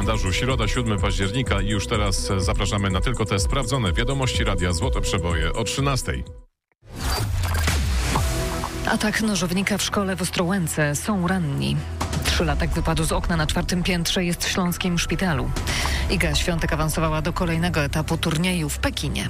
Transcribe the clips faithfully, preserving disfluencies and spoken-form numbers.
kalendarzu środa, siódmego października i już teraz zapraszamy na tylko te sprawdzone wiadomości Radia Złote Przeboje o trzynastej. Atak nożownika w szkole w Ostrołęce. Są ranni. Trzylatek wypadł z okna na czwartym piętrze, jest w śląskim szpitalu. Iga Świątek awansowała do kolejnego etapu turnieju w Pekinie.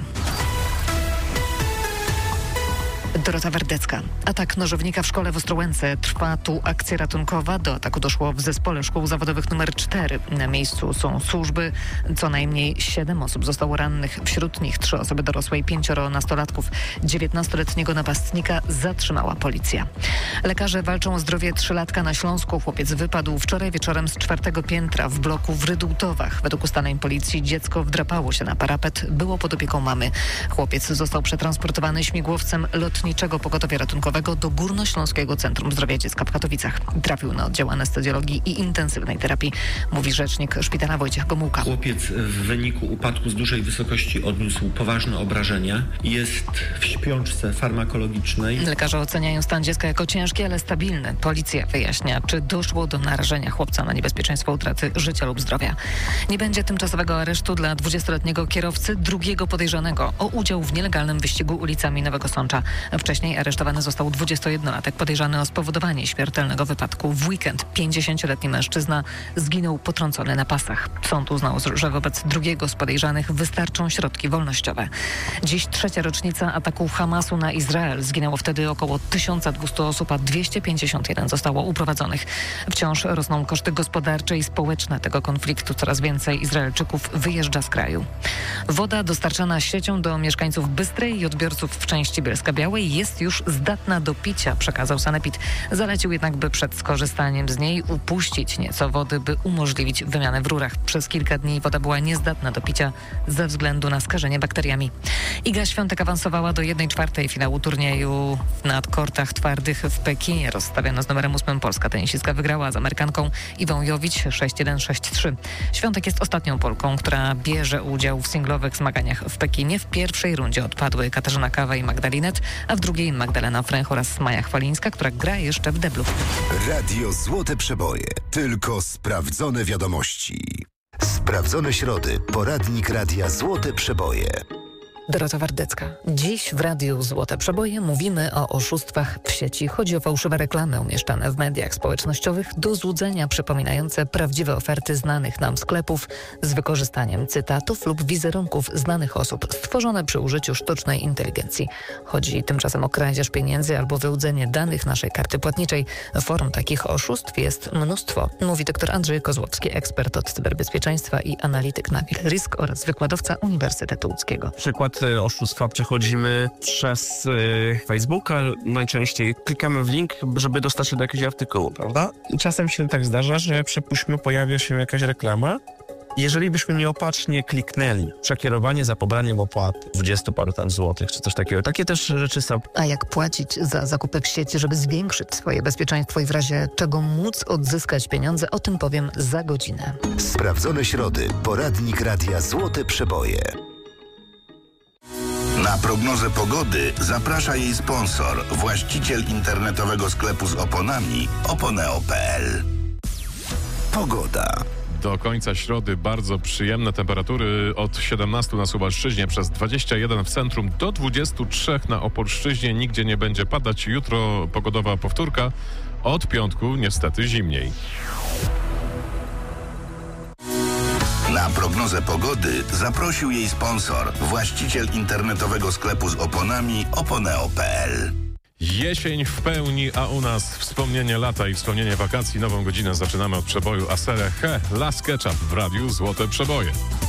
Dorota Wardecka. Atak nożownika w szkole w Ostrołęce. Trwa tu akcja ratunkowa. Do ataku doszło w zespole szkół zawodowych numer cztery. Na miejscu są służby. Co najmniej siedem osób zostało rannych. Wśród nich trzy osoby dorosłe i pięcioro nastolatków. dziewiętnastoletniego napastnika zatrzymała policja. Lekarze walczą o zdrowie trzylatka na Śląsku. Chłopiec wypadł wczoraj wieczorem z czwartego piętra w bloku w Rydultowach. Według ustaleń policji dziecko wdrapało się na parapet. Było pod opieką mamy. Chłopiec został przetransportowany śmigłowcem lotniczym Pogotowia Ratunkowego do Górnośląskiego Centrum Zdrowia Dziecka w Katowicach. Trafił na oddział anestezjologii i intensywnej terapii, mówi rzecznik szpitala Wojciech Gomułka. Chłopiec w wyniku upadku z dużej wysokości odniósł poważne obrażenia. Jest w śpiączce farmakologicznej. Lekarze oceniają stan dziecka jako ciężki, ale stabilny. Policja wyjaśnia, czy doszło do narażenia chłopca na niebezpieczeństwo utraty życia lub zdrowia. Nie będzie tymczasowego aresztu dla dwudziestoletniego kierowcy drugiego podejrzanego o udział w nielegalnym wyścigu ulicami Nowego Sącza. Wcześniej aresztowany został dwudziestojednolatek podejrzany o spowodowanie śmiertelnego wypadku. W weekend pięćdziesięcioletni mężczyzna zginął potrącony na pasach. Sąd uznał, że wobec drugiego z podejrzanych wystarczą środki wolnościowe. Dziś trzecia rocznica ataku Hamasu na Izrael. Zginęło wtedy około tysiąc dwieście osób, a dwieście pięćdziesiąt jeden zostało uprowadzonych. Wciąż rosną koszty gospodarcze i społeczne tego konfliktu. Coraz więcej Izraelczyków wyjeżdża z kraju. Woda dostarczana siecią do mieszkańców Bystrej i odbiorców w części Bielska-Białej jest już zdatna do picia, przekazał Sanepid. Zalecił jednak, by przed skorzystaniem z niej upuścić nieco wody, by umożliwić wymianę w rurach. Przez kilka dni woda była niezdatna do picia ze względu na skażenie bakteriami. Iga Świątek awansowała do jednej czwartej finału turnieju na kortach twardych w Pekinie. Rozstawiona z numerem ósmym polska tenisistka wygrała z Amerykanką Iwą Jowicz sześć jeden sześć trzy. Świątek jest ostatnią Polką, która bierze udział w singlowych zmaganiach w Pekinie. W pierwszej rundzie odpadły Katarzyna Kawa i Magdalinet, a w drugiej Magdalena Fręch oraz Maja Chwalińska, która gra jeszcze w deblu. Radio Złote Przeboje. Tylko sprawdzone wiadomości. Sprawdzone środy. Poradnik Radia Złote Przeboje. Dorota Wardecka. Dziś w Radiu Złote Przeboje mówimy o oszustwach w sieci. Chodzi o fałszywe reklamy umieszczane w mediach społecznościowych do złudzenia, przypominające prawdziwe oferty znanych nam sklepów z wykorzystaniem cytatów lub wizerunków znanych osób, stworzone przy użyciu sztucznej inteligencji. Chodzi tymczasem o kradzież pieniędzy albo wyłudzenie danych naszej karty płatniczej. Form takich oszustw jest mnóstwo, mówi dr Andrzej Kozłowski, ekspert od cyberbezpieczeństwa i analityk na Risk oraz wykładowca Uniwersytetu Łódzkiego. Przykład oszustwa przechodzimy przez y, Facebooka. Najczęściej klikamy w link, żeby dostać się do jakiegoś artykułu, prawda? I czasem się tak zdarza, że przypuśćmy pojawia się jakaś reklama. Jeżeli byśmy nieopatrznie kliknęli, przekierowanie za pobraniem opłaty dwudziestu paru tam złotych, czy coś takiego. Takie też rzeczy są. A jak płacić za zakupy w sieci, żeby zwiększyć swoje bezpieczeństwo i w razie czego móc odzyskać pieniądze? O tym powiem za godzinę. Sprawdzone środy. Poradnik Radia Złote Przeboje. Na prognozę pogody zaprasza jej sponsor, właściciel internetowego sklepu z oponami oponeo kropka pe el. Pogoda. Do końca środy bardzo przyjemne temperatury od siedemnastu na Suwalszczyźnie, przez dwadzieścia jeden w centrum do dwudziestu trzech na Opolszczyźnie. Nigdzie nie będzie padać. Jutro pogodowa powtórka. Od piątku niestety zimniej. Na prognozę pogody zaprosił jej sponsor, właściciel internetowego sklepu z oponami oponeo kropka pe el. Jesień w pełni, a u nas wspomnienie lata i wspomnienie wakacji. Nową godzinę zaczynamy od przeboju Asere He, La Sketchup w Radiu Złote Przeboje.